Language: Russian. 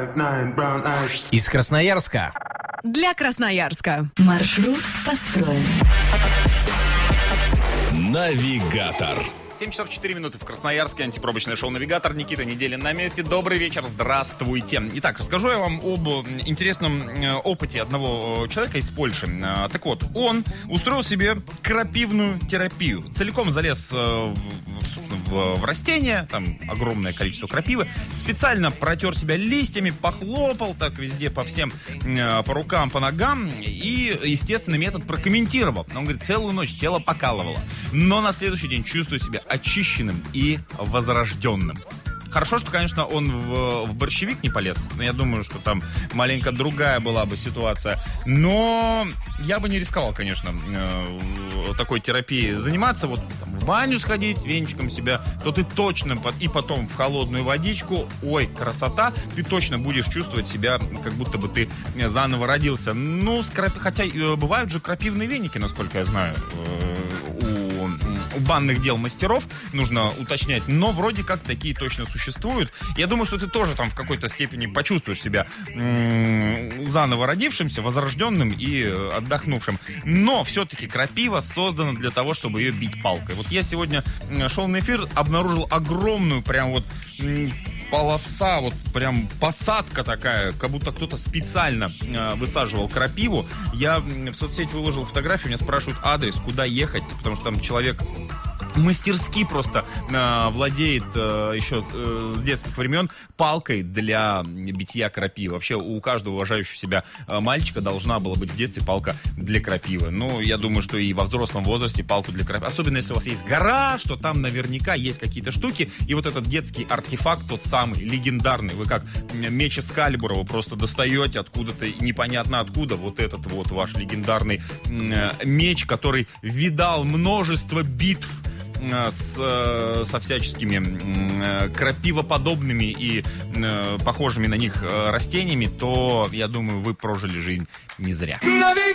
Из Красноярска. Для Красноярска. Маршрут построен. Навигатор. 7 часов 4 минуты в Красноярске. Антипробочное шоу «Навигатор». Никита Неделин на месте. Добрый вечер, здравствуйте. Итак, расскажу я вам об интересном опыте одного человека из Польши. Так вот, он устроил себе крапивную терапию. Целиком залез в растения, там огромное количество крапивы, специально протер себя листьями, похлопал так везде по всем, по рукам, по ногам и естественный метод прокомментировал. Он говорит, целую ночь тело покалывало, но на следующий день чувствую себя очищенным и возрожденным. Хорошо, что, конечно, он в борщевик не полез. Но я думаю, что там маленько другая была бы ситуация. Но я бы не рисковал, конечно, такой терапией заниматься. Вот там, в баню сходить, венчиком себя, то ты точно, и потом в холодную водичку, ой, красота, ты точно будешь чувствовать себя, как будто бы ты заново родился. Ну, хотя бывают же крапивные веники, насколько я знаю, у банных дел мастеров, нужно уточнять, но вроде как такие точно существуют. Я думаю, что ты тоже там в какой-то степени почувствуешь себя заново родившимся, возрожденным и отдохнувшим. Но все-таки крапива создана для того, чтобы ее бить палкой. Вот я сегодня шел на эфир, обнаружил огромную прям вот полоса, вот прям посадка такая, как будто кто-то специально высаживал крапиву. Я в соцсети выложил фотографию, меня спрашивают адрес, куда ехать, потому что там человек мастерски просто владеет еще с детских времен палкой для битья крапивы. Вообще у каждого уважающего себя мальчика должна была быть в детстве палка для крапивы. Ну, я думаю, что и во взрослом возрасте палку для крапивы. Особенно если у вас есть гора, что там наверняка есть какие-то штуки. И вот этот детский артефакт, тот самый, легендарный. Вы как меч Экскалибура, вы просто достаете откуда-то, непонятно откуда, вот этот вот ваш легендарный меч, который видал множество битв со всяческими крапивоподобными и похожими на них растениями, то, я думаю, вы прожили жизнь не зря.